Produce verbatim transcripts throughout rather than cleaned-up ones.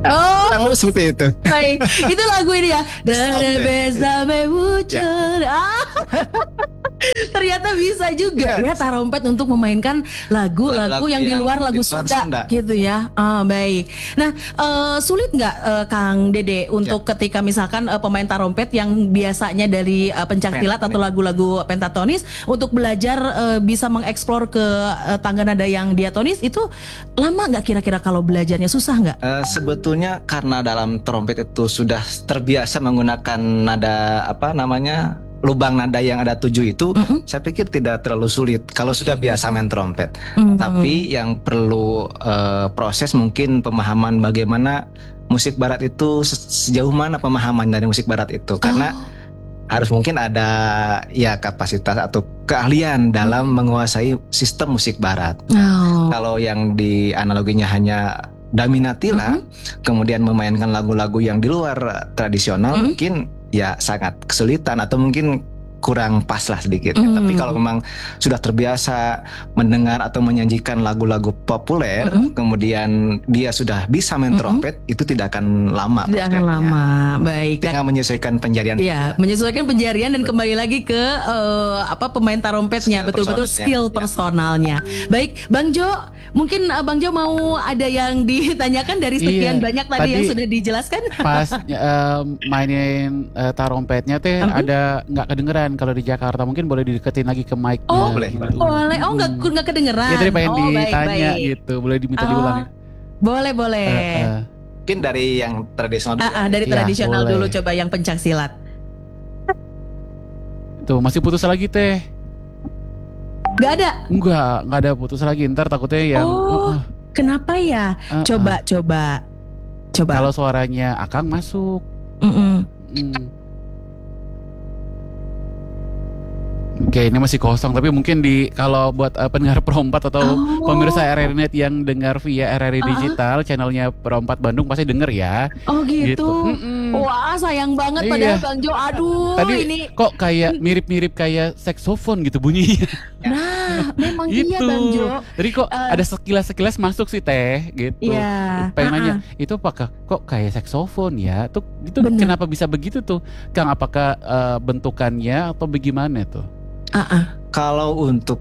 Oh, kurang lebih seperti itu. baik. Itu lagu ini ya. Dari besa bewucur. Ah. Ternyata bisa juga ya tarompet untuk memainkan lagu-lagu yang di luar lagu Sunda gitu ya. Ah, baik. Nah, uh, sulit nggak uh, Kang Dede untuk ya. ketika misalkan uh, pemain tarompet yang biasanya dari uh, pencaksilat atau lagu-lagu pentatonis untuk belajar uh, bisa mengeksplor ke uh, tangga nada yang diatonis itu lama nggak kira-kira kalau belajarnya susah nggak? Uh, sebetulnya karena dalam trompet itu sudah terbiasa menggunakan nada apa namanya lubang nada yang ada tujuh itu, mm-hmm. saya pikir tidak terlalu sulit kalau sudah biasa main trompet. Mm-hmm. Tapi yang perlu uh, proses mungkin pemahaman bagaimana musik barat itu sejauh mana pemahaman dari musik barat itu, karena oh. harus mungkin ada ya kapasitas atau keahlian dalam mm-hmm. menguasai sistem musik barat. Oh. Kalau yang di analoginya hanya Daminatila, mm-hmm. kemudian memainkan lagu-lagu yang di luar tradisional, mm-hmm. mungkin ya sangat kesulitan atau mungkin kurang pas lah sedikit. Mm. Tapi kalau memang sudah terbiasa mendengar atau menyajikan lagu-lagu populer, mm-hmm. kemudian dia sudah bisa main trompet, mm-hmm. itu tidak akan lama. Tidak akan lama, baik. Tinggal menyesuaikan penjarian. Iya, menyesuaikan penjarian dan kembali lagi ke uh, apa pemain tarompetnya, betul-betul skill personalnya. Ya. Baik, Bang Jo, mungkin uh, Bang Jo mau ada yang ditanyakan dari sekian iya, banyak tadi, tadi yang sudah dijelaskan. Pas uh, mainin uh, tarompetnya teh uh-huh. ada nggak kedengeran. Kalau di Jakarta mungkin boleh dideketin lagi ke mic-nya. Oh boleh, gitu. boleh. Oh nggak nggak kedengeran. Ya tadi pengen oh, ditanya baik, baik. gitu, boleh diminta oh, diulang. Boleh boleh. Uh, uh. Mungkin dari yang tradisional. Uh, uh, dari ya, tradisional boleh. Dulu coba yang pencak silat. Tuh masih putus lagi teh. Gak ada? Enggak, nggak ada putus lagi. Ntar takutnya yang. Oh, uh, kenapa ya? Uh, coba uh. coba coba. Kalau suaranya Akang masuk. Mm-mm. Mm. Oke, ini masih kosong, tapi mungkin di kalau buat uh, pendengar Perompat atau oh. pemirsa R R I Net yang dengar via R R I uh-huh. Digital, channelnya Perompat Bandung pasti denger ya. Oh gitu. gitu. Wah sayang banget iya. Padahal Bang Jo, aduh tadi ini kok kayak mirip-mirip kayak saksofon gitu bunyinya. Nah, memang gitu. Iya Bang Jo. Jadi kok uh, ada sekilas-sekilas masuk sih Teh, gitu. Iya. Pengen uh-uh. nanya, itu apakah kok kayak saksofon ya? Tuh itu bener. Kenapa bisa begitu tuh? Kang, apakah uh, bentukannya atau bagaimana tuh? Uh-uh. Kalau untuk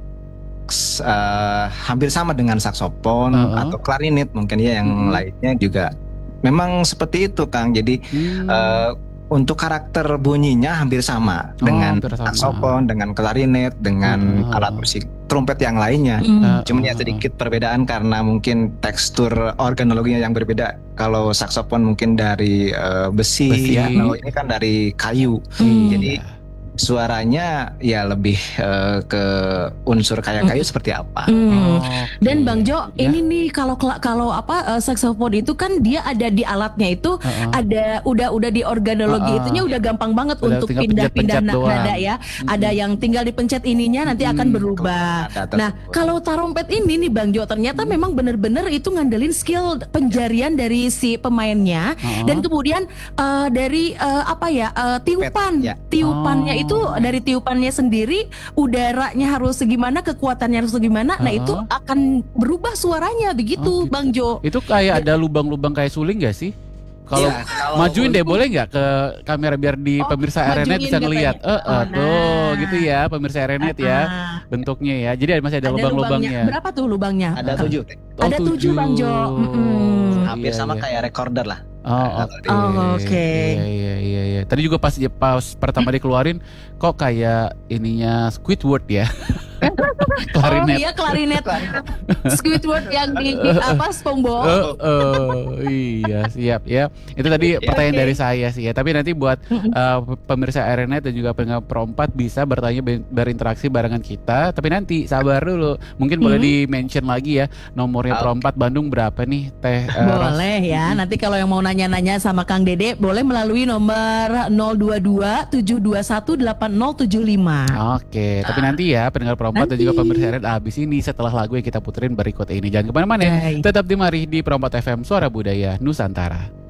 uh, hampir sama dengan saksofon uh-uh. atau klarinet mungkin ya yang hmm. lainnya juga memang seperti itu Kang. Jadi hmm. uh, untuk karakter bunyinya hampir sama oh, dengan hampir sama. Saksofon, dengan klarinet, dengan uh-huh. alat musik trompet yang lainnya. Uh-huh. Cuma ya sedikit perbedaan karena mungkin tekstur organologinya yang berbeda. Kalau saksofon mungkin dari uh, besi, besi. Ya, nah, ini kan dari kayu. Hmm. Jadi suaranya ya lebih uh, ke unsur kayak kayu mm. seperti apa. Mm. Oh, okay. Dan Bang Jo, ya. Ini nih kalau kalau apa uh, saksofon itu kan dia ada di alatnya itu uh-uh. ada udah udah di organologi uh-uh. itunya udah gampang banget udah untuk pindah-pindah nada ya. Mm-hmm. Ada yang tinggal dipencet ininya nanti mm-hmm. akan berubah. Nah, kalau tarompet ini nih Bang Jo ternyata mm-hmm. memang benar-benar itu ngandelin skill penjarian dari si pemainnya uh-uh. dan kemudian uh, dari uh, apa ya uh, tiupan, ya. tiupannya oh. itu itu dari tiupannya sendiri udaranya harus segimana, kekuatannya harus segimana, uh-huh. nah itu akan berubah suaranya begitu, oh, gitu. Bang Jo. Itu kayak ada lubang-lubang kayak suling gak sih? Kalau ya, majuin deh boleh nggak ke kamera biar di oh, pemirsa R R I Net bisa ngelihat, eh, uh, uh, oh, tuh nah. gitu ya pemirsa R R I Net uh-uh. ya bentuknya ya. Jadi masih ada, ada lubang-lubangnya. Berapa tuh lubangnya? Ada tujuh. Oh, ada tujuh Bang Jo. Mm-hmm. Hampir iya, sama iya. kayak recorder lah. Oh, oh oke. Okay. Iya, iya, iya, iya. Tadi juga pas pas pertama dikeluarin, kok kayak ininya Squidward ya. Klarinet. Oh iya klarinet. Squidward yang di, di apa SpongeBob. Uh, uh, iya siap ya. Itu tadi pertanyaan okay. dari saya sih ya. Tapi nanti buat uh, pemirsa R R I Net dan juga pendengar Perompat bisa bertanya berinteraksi barengan kita. Tapi nanti sabar dulu. Mungkin boleh di mention lagi ya nomornya Perompat Bandung berapa nih Teh? Uh, boleh ya. Nanti kalau yang mau nanya-nanya sama Kang Dede boleh melalui nomor nol dua dua tujuh dua satu delapan nol tujuh lima. Oke. Tapi nanti ya pendengar Perompat dan juga pemirsa R R I abis ini setelah lagu yang kita puterin berikut ini. Jangan kemana-mana ya. Tetap di Mari di Perompat F M Suara Budaya Nusantara.